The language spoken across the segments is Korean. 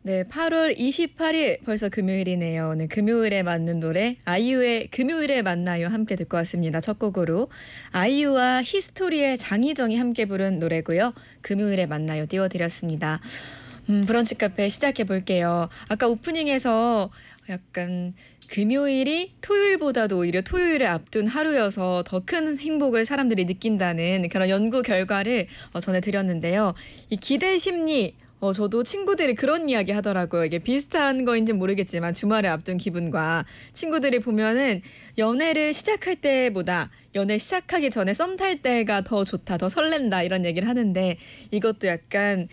네, 8월 28일 벌써 금요일이네요. 오늘 금요일에 맞는 노래 아이유의 금요일에 만나요 함께 듣고 왔습니다. 첫 곡으로 아이유와 히스토리의 장희정이 함께 부른 노래고요. 금요일에 만나요 띄워드렸습니다. 브런치 카페 시작해 볼게요. 아까 오프닝에서 약간 금요일이 토요일보다도 오히려 토요일을 앞둔 하루여서 더 큰 행복을 사람들이 느낀다는 그런 연구 결과를 전해드렸는데요. 이 기대 심리 저도 친구들이 그런 이야기 하더라고요. 이게 비슷한 거인지는 모르겠지만 주말을 앞둔 기분과 친구들이 보면은 연애를 시작할 때보다 연애 시작하기 전에 썸 탈 때가 더 좋다, 더 설렌다 이런 얘기를 하는데 이것도 약간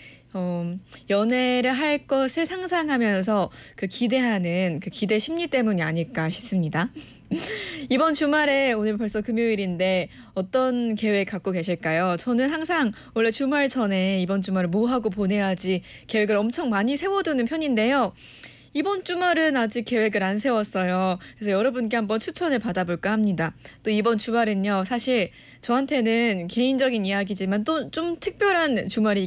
연애를 할 것을 상상하면서 그 기대하는 그 기대 심리 때문이 아닐까 싶습니다. 이번 주말에 오늘 벌써 금요일인데 어떤 계획 갖고 계실까요? 저는 항상 원래 주말 전에 이번 주말을 뭐 하고 보내야지 계획을 엄청 많이 세워두는 편인데요. 이번 주말은 아직 계획을 안 세웠어요. 그래서 여러분께 한번 추천을 받아볼까 합니다. 또 이번 주말은요. 사실 저한테는 개인적인 이야기지만 또 좀 특별한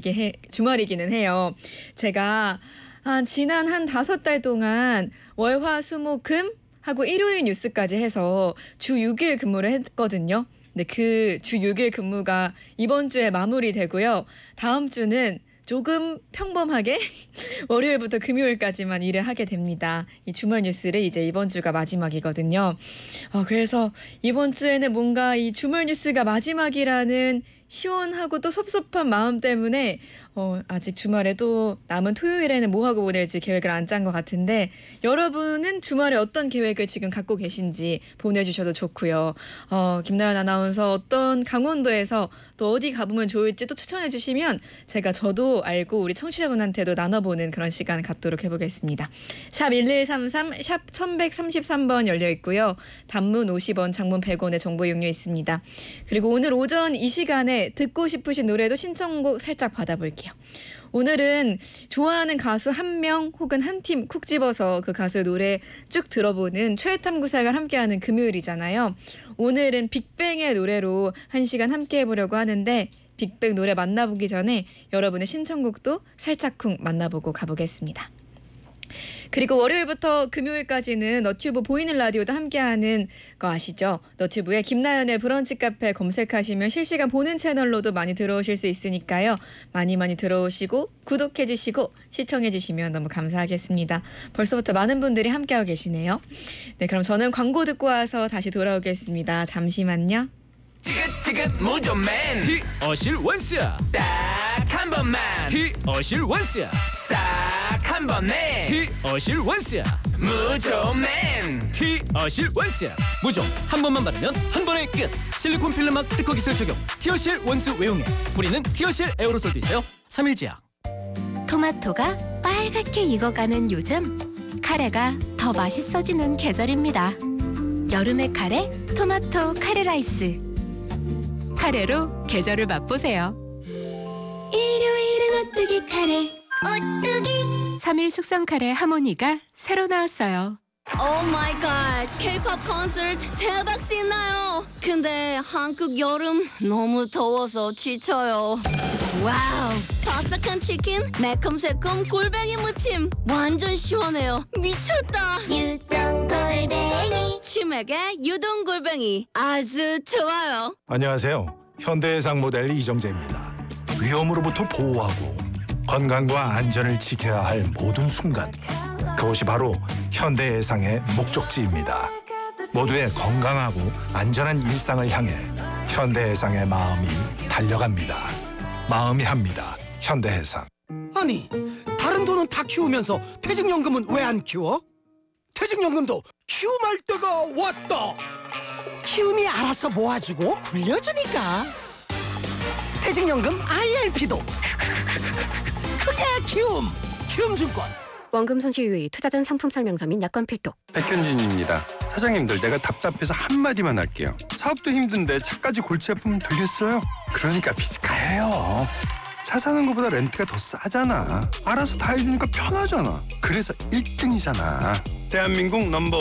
주말이기는 해요. 제가 지난 한 5달 동안 월, 화, 수, 목, 금 하고 일요일 뉴스까지 해서 주 6일 근무를 했거든요. 근데 그 주 6일 근무가 이번 주에 마무리되고요. 다음 주는 조금 평범하게 월요일부터 금요일까지만 일을 하게 됩니다. 이 주말 뉴스를 이제 이번 주가 마지막이거든요. 그래서 이번 주에는 뭔가 이 주말 뉴스가 마지막이라는 시원하고 또 섭섭한 마음 때문에 아직 주말에 또 남은 토요일에는 뭐 하고 보낼지 계획을 안 짠 것 같은데 여러분은 주말에 어떤 계획을 지금 갖고 계신지 보내주셔도 좋고요. 김나연 아나운서 어떤 강원도에서 또 어디 가보면 좋을지 또 추천해 주시면 저도 알고 우리 청취자분한테도 나눠보는 그런 시간 갖도록 해보겠습니다. 샵 1133, 샵 1133번 열려 있고요. 단문 50원, 장문 100원의 정보 이용료 있습니다. 그리고 오늘 오전 이 시간에 듣고 싶으신 노래도 신청곡 살짝 받아볼게요. 오늘은 좋아하는 가수 한 명 혹은 한 팀 콕 집어서 그 가수의 노래 쭉 들어보는 최애탐구사가 함께하는 금요일이잖아요. 오늘은 빅뱅의 노래로 1시간 함께 해보려고 하는데 빅뱅 노래 만나보기 전에 여러분의 신청곡도 살짝쿵 만나보고 가보겠습니다. 그리고 월요일부터 금요일까지는 너튜브 보이는 라디오도 함께하는 거 아시죠? 너튜브에 김나연의 브런치 카페 검색하시면 실시간 보는 채널로도 많이 들어오실 수 있으니까요. 많이 들어오시고 구독해 주시고 시청해 주시면 너무 감사하겠습니다. 벌써부터 많은 분들이 함께하고 계시네요. 네, 그럼 저는 광고 듣고 와서 다시 돌아오겠습니다. 잠시만요. 지긋지긋 무좀맨 티어실 원스야 딱 한 번만 티어실 원스야 싹 한 번에 티어실 원스야 무좀맨 티어실 원스야 무좀 한 번만 바르면 한 번에 끝 실리콘 필름막 특허 기술 적용 티어실 원스 외용액 뿌리는 티어실 에어로솔도 있어요 3일 제약. 토마토가 빨갛게 익어가는 요즘 카레가 더 맛있어지는 계절입니다. 여름의 카레 토마토 카레 라이스 카레로 계절을 맛보세요. 일요일은 오뚜기 카레 오뚜기 3일 숙성 카레 하모니가 새로 나왔어요. 오 마이 갓, K-pop 콘서트 대박 신나요. 근데 한국 여름 너무 더워서 지쳐요. 와우, 바삭한 치킨, 매콤새콤 골뱅이 무침 완전 시원해요. 미쳤다. 유동 골뱅이 치맥에 유동 골뱅이 아주 좋아요. 안녕하세요. 현대해상 모델 이정재입니다. 위험으로부터 보호하고 건강과 안전을 지켜야 할 모든 순간 그것이 바로 현대해상의 목적지입니다. 모두의 건강하고 안전한 일상을 향해 현대해상의 마음이 달려갑니다. 마음이 합니다. 현대해상. 아니, 다른 돈은 다 키우면서 퇴직연금은 왜 안 키워? 퇴직연금도 키움할 때가 왔다. 키움이 알아서 모아주고 굴려주니까. 퇴직연금 IRP도 크게 키움증권. 원금 손실 유의, 투자 전 상품 설명서 및 약관 필독. 백현진입니다. 사장님들 내가 답답해서 한마디만 할게요. 사업도 힘든데 차까지 골치 아프면 되겠어요? 그러니까 비즈카예요. 차 사는 것보다 렌트가 더 싸잖아. 알아서 다 해주니까 편하잖아. 그래서 1등이잖아. 대한민국 넘버